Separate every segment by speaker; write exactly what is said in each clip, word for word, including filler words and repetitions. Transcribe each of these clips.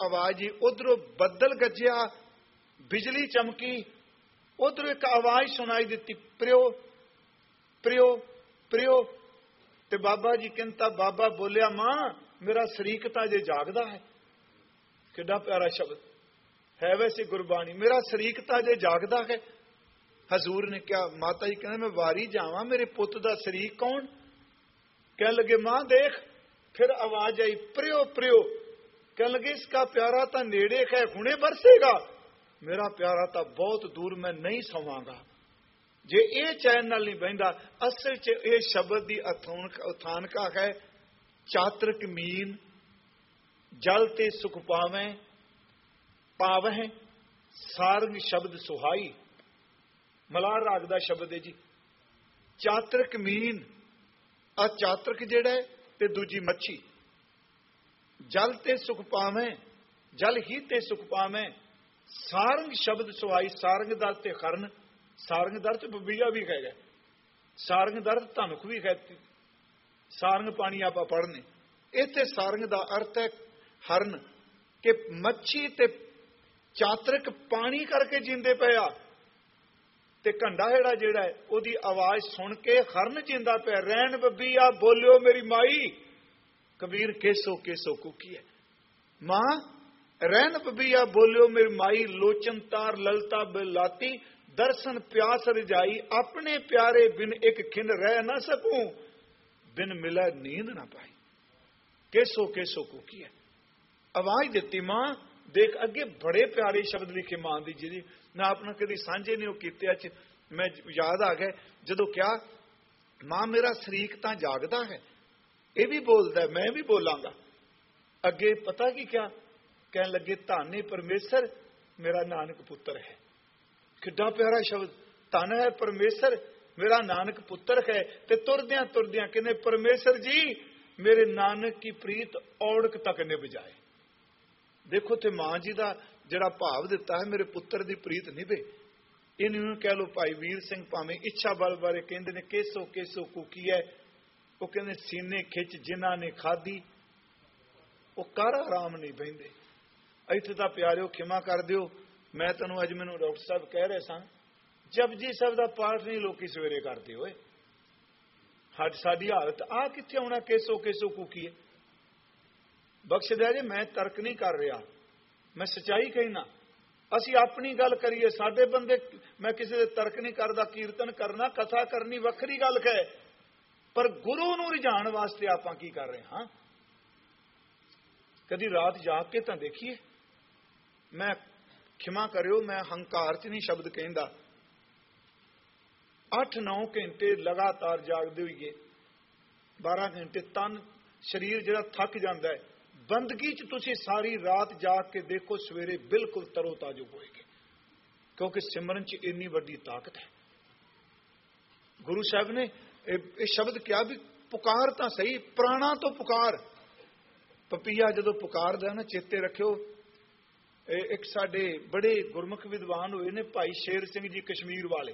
Speaker 1: आवाज ही, उधरों बदल गरजिया, बिजली चमकी, उधरों एक आवाज सुनाई दी, प्रियो प्रियो प्रियो। ते बाबा जी कहता, बाबा बोलिया, मां मेरा शरीक तां जे जागदा है। कितना प्यारा शब्द है वैसे गुरबाणी, मेरा शरीक तां जे जागदा है। हजूर ने क्या, माता जी कहने मैं वारी जावां, मेरे पुत दा शरीक कौन? कह लगे मां देख, फिर आवाज आई प्रियो प्रियो। कह लगे इसका प्यारा तां नेड़े है, हुणे बरसेगा, मेरा प्यारा तां बहुत दूर, मैं नहीं सोवांगा जे ये चैन नाल नहीं बहिंदा। असल च ये शब्द की उथानका है, चातरक मीन, जल ते सुख पावे पावह, सारंग शब्द सुहाई। मलार राग का शब्द है जी। चातरक मीन, आ चातरक जेड़ा है ते दूजी मच्छी। जल ते सुख पावे, जल ही ते सुख पावे, सारंग शब्द सुहाई। सारंग दर ते खरन, सारंग दर च बबीया भी है, सारंग दर धनुख भी है। सारंग पानी आप पढ़ने, इत्थे सारंग का अर्थ है हरन, कि मच्छी ते चातरक पानी करके जींदे पे आ, ते घंडा हेड़ा जेड़ा है ओदी आवाज सुन के हरन जींदा पे। रैन बबीया बोलियो मेरी माई, कबीर केसो केसो कुकी है। मां रैन बबीया बोलियो मेरी माई, लोचन तार ललता बिलाती, दर्शन प्यास रजाई, अपने प्यारे बिन एक खिन रह ना सकूं, बिन मिला नींद ना पाई। केसो केसो कुकी है, आवाज दिती मां। देख अगे बड़े प्यारे शब्द लिखे मां दी जी, मैं अपना कभी सांझे नहीं किते, मैं याद आ गए जदों क्या, मां मेरा शरीक तां जागदा है, यह भी बोलदा है, मैं भी बोलांगा। अगे पता की क्या कह लगे, धन परमेसर मेरा नानक पुत्र है। कितना प्यारा शब्द, धन है परमेसर मेरा नानक पुत्र है। ते तुरदियां तुरदियां कहने, परमेसर जी मेरे नानक की प्रीत औड़क तक निभ जाए। देखो थे मां जी का जड़ा भाव दिता है, मेरे पुत्र की प्रीत निभे। इन्होंने कह लो भाई वीर सिंह भावें इच्छा बल बारे कहते ने, केसो केसो कुकी है, वो कहते सीने खिच जिन्हां ने खाधी, वो कर आराम नहीं बहिंदे। इत्थे तां प्यारिओ खिमा कर दिओ, मैं तैनूं अज मैनूं डॉक्टर साहब कह रहे सन, जपजी साहब का पाठ नहीं लोग सवेरे करते होए। हज साडी हालत आ कित्थे आउणा, केसो केसो कुकी है। बख्श दे जे, मैं तर्क नहीं कर रहा, मैं सच्चाई कहना। असी अपनी गल करिए, साडे बंदे, मैं किसी दे तर्क नहीं करदा। कीर्तन करना, कथा करनी वखरी गल है, पर गुरु नूं रिझाण वास्ते आपां की कर रहे हां। कदी रात जाग के तां देखिए। मैं खिमा करियो, मैं हंकार च नहीं शब्द कहंदा, अठ नौ घंटे लगातार जागदे होइए, बारह घंटे तन शरीर जिहड़ा थक जाता है, बंदगी च तुसीं सारी रात जाग के देखो, सवेरे बिल्कुल तरोताजा होएगी, क्योंकि सिमरन च इन्नी वड्डी ताकत है। गुरु साहब ने ये शब्द क्या भी, पुकार तां सही, प्राणा तो पुकार। पपीया जदों पुकारदा ना, चेते रखियो, एक साडे बड़े गुरमुख विद्वान हुए ने भाई शेर सिंह जी कश्मीर वाले।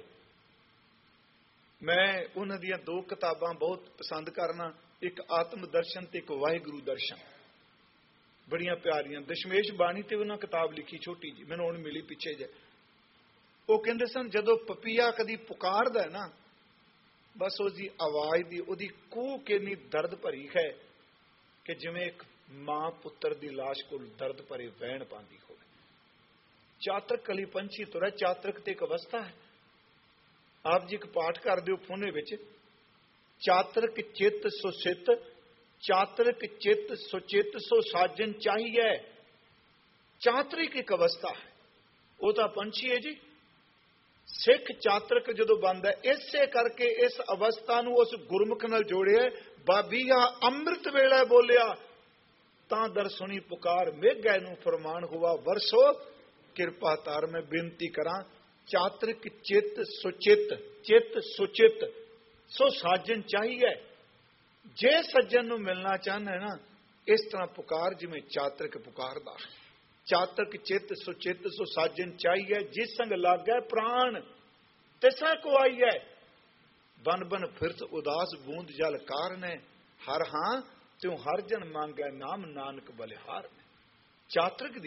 Speaker 1: मैं उन्हां दियां दो किताबां बहुत पसंद करना, एक आत्म दर्शन ते एक वाहिगुरु दर्शन, बड़ियां प्यारियां। दशमेश बाणी ते उन्हां किताब लिखी छोटी जी, मैनूं हुण मिली पिछे जे। वो कहंदे सन जदों पपीया कदी पुकारदा है ना, बस उसकी आवाज दी उहदी कूक इन्नी दर्द भरी है कि जिवें एक मां पुत्र दी लाश कोल दर्द भरे वहण पांदी होवे। चातरक कली पंछी तुरै, चातरक ते एक अवस्था है। आप जी एक पाठ कर दिओ फुने विच, चातरक चित सुचित, चातरक चित सुचित सो साजन चाहिए। चातरिक एक अवस्था है, वो तो पंछी है जी। सिख चातरक जदों बनदा, इसे करके इस अवस्था नूं उस गुरमुख नाल जोड़िया। बाबीया अमृत वेला बोलिया, तां दर सुनी पुकार, मेघै नूं फरमान हुआ वरसो, किरपा तार मैं बेनती करां। चातरिक चित सुचित, चित सुचित सो साजन चाहिए। जे सज्जन नूं मिलना चाहना है ना, इस तरह पुकार जिवें चातरिक पुकारदा। चातक चित सुचित सो साजन चाहिए, जिस संग लागै प्राण तिसा को आई है। बन बन फिरत उदास बूंद जल कार ने, हर हां त्यों हर जन मांगै नाम, नानक बलिहार ने। ਚਾਤਰਿਕ